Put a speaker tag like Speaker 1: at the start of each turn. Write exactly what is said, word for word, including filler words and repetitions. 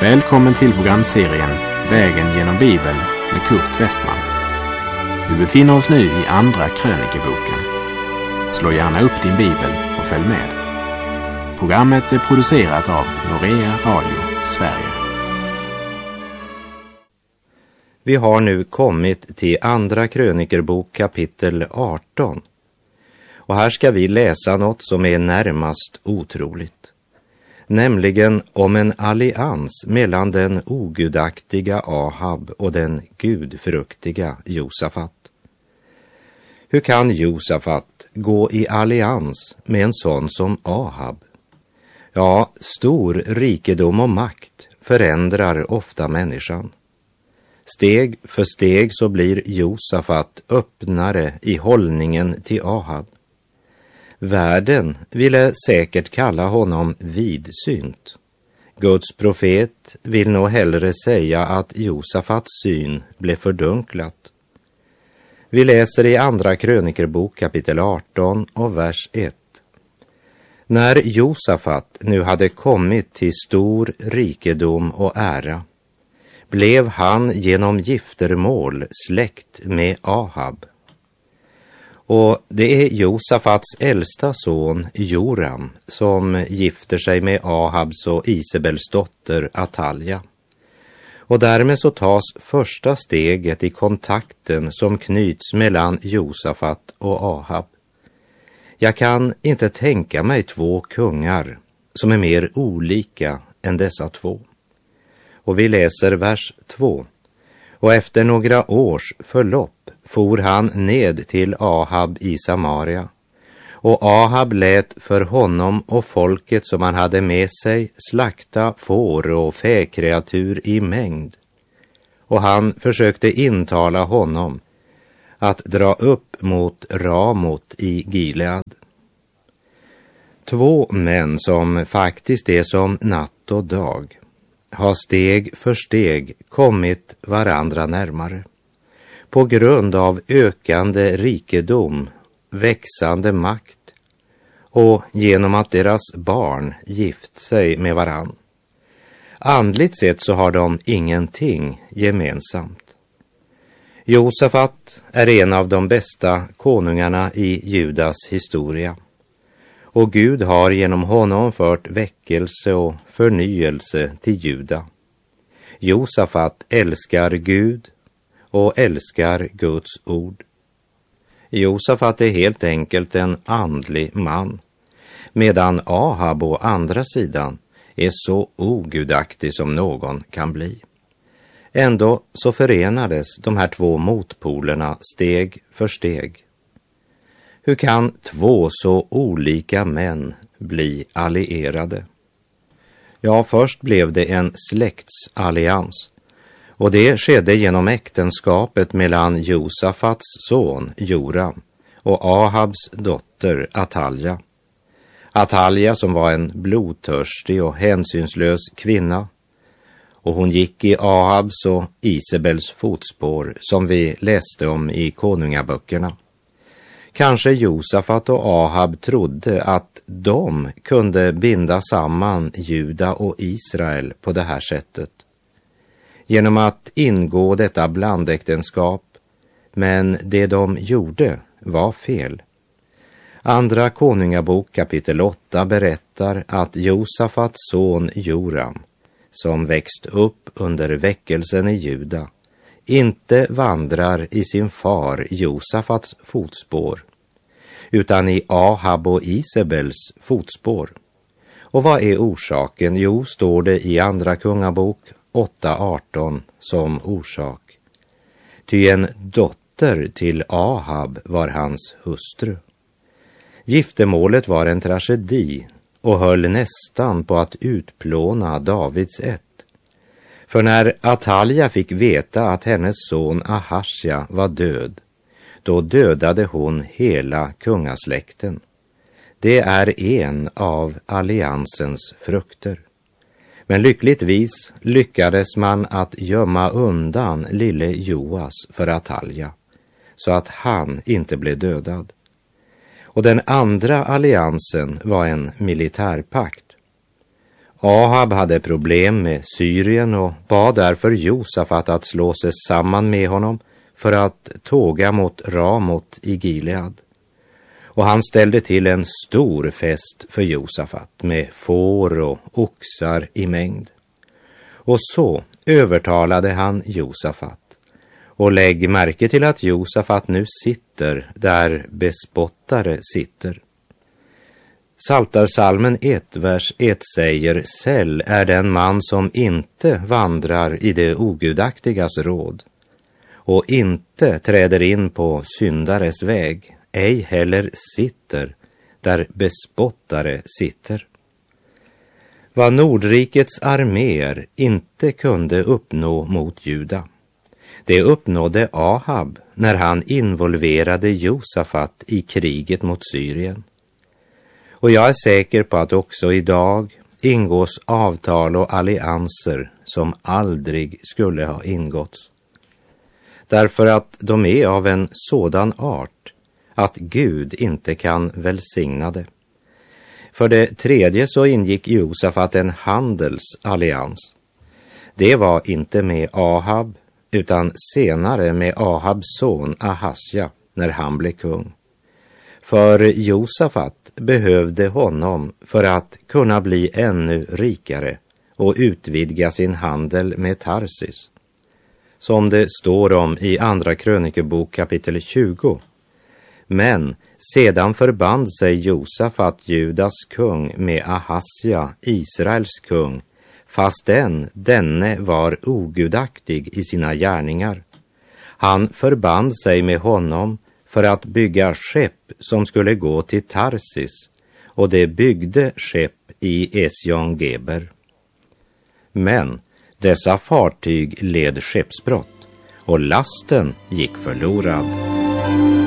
Speaker 1: Välkommen till programserien Vägen genom Bibeln med Kurt Westman. Vi befinner oss nu i andra krönikeboken. Slå gärna upp din bibel och följ med. Programmet är producerat av Norea Radio, Sverige.
Speaker 2: Vi har nu kommit till andra krönikerbok kapitel arton. Och här ska vi läsa något som är närmast otroligt. Nämligen om en allians mellan den ogudaktiga Ahab och den gudfruktiga Josafat. Hur kan Josafat gå i allians med en sån som Ahab? Ja, stor rikedom och makt förändrar ofta människan. Steg för steg så blir Josafat öppnare i hållningen till Ahab. Världen ville säkert kalla honom vidsynt. Guds profet vill nog hellre säga att Josafats syn blev fördunklat. Vi läser i andra krönikerbok kapitel arton och vers ett. När Josafat nu hade kommit till stor rikedom och ära, blev han genom giftermål släkt med Ahab. Och det är Josafats äldsta son Joram som gifter sig med Ahabs och Isabels dotter Atalja. Och därmed så tas första steget i kontakten som knyts mellan Josafat och Ahab. Jag kan inte tänka mig två kungar som är mer olika än dessa två. Och vi läser vers två. Och efter några års förlopp for han ned till Ahab i Samaria. Och Ahab lät för honom och folket som han hade med sig slakta får och fäkreatur i mängd. Och han försökte intala honom att dra upp mot Ramot i Gilead. Två män som faktiskt är som natt och dag har steg för steg kommit varandra närmare. På grund av ökande rikedom, växande makt och genom att deras barn gift sig med varann. Andligt sett så har de ingenting gemensamt. Josafat är en av de bästa konungarna i Judas historia. Och Gud har genom honom fört väckelse och förnyelse till Juda. Josafat älskar Gud och älskar Guds ord. Josafat är helt enkelt en andlig man, medan Ahab å andra sidan är så ogudaktig som någon kan bli. Ändå så förenades de här två motpolerna steg för steg. Hur kan två så olika män bli allierade? Ja, först blev det en släktsallians. Och det skedde genom äktenskapet mellan Josafats son Joram och Ahabs dotter Atalja. Atalja som var en blodtörstig och hänsynslös kvinna. Och hon gick i Ahabs och Isabels fotspår som vi läste om i konungaböckerna. Kanske Josafat och Ahab trodde att de kunde binda samman Juda och Israel på det här sättet. Genom att ingå detta blandäktenskap, men det de gjorde var fel. Andra konungabok kapitel åtta berättar att Josafats son Joram, som växt upp under väckelsen i Juda, inte vandrar i sin far Josafats fotspår, utan i Ahab och Isabels fotspår. Och vad är orsaken? Jo, står det i andra kungabok åtta arton som orsak. Ty en dotter till Ahab var hans hustru. Giftermålet var en tragedi och höll nästan på att utplåna Davids ett. För när Atalja fick veta att hennes son Ahasja var död, då dödade hon hela kungasläkten. Det är en av alliansens frukter. Men lyckligtvis lyckades man att gömma undan lille Joas för Atalja, så att han inte blev dödad. Och den andra alliansen var en militärpakt. Ahab hade problem med Syrien och bad därför Josafat att slå sig samman med honom för att tåga mot Ramot i Gilead. Och han ställde till en stor fest för Josafat med får och oxar i mängd. Och så övertalade han Josafat. Och lägg märke till att Josafat nu sitter där bespottare sitter. Psaltarpsalmen ett, vers ett säger: Säll är den man som inte vandrar i det ogudaktigas råd och inte träder in på syndares väg, ej heller sitter där bespottare sitter. Vad Nordrikets arméer inte kunde uppnå mot Juda, det uppnådde Ahab när han involverade Josafat i kriget mot Syrien. Och jag är säker på att också idag ingås avtal och allianser som aldrig skulle ha ingåtts. Därför att de är av en sådan art att Gud inte kan välsigna det. För det tredje så ingick Josafat en handelsallians. Det var inte med Ahab utan senare med Ahabs son Ahasja när han blev kung. För Josafat behövde honom för att kunna bli ännu rikare och utvidga sin handel med Tarsis. Som det står om i andra krönikebok kapitel tjugo. Men sedan förband sig Josafat, Judas kung, med Ahasja, Israels kung, fastän denne var ogudaktig i sina gärningar. Han förband sig med honom för att bygga skepp som skulle gå till Tarsis, och det byggde skepp i Esjon-Geber. Men dessa fartyg led skeppsbrott och lasten gick förlorad.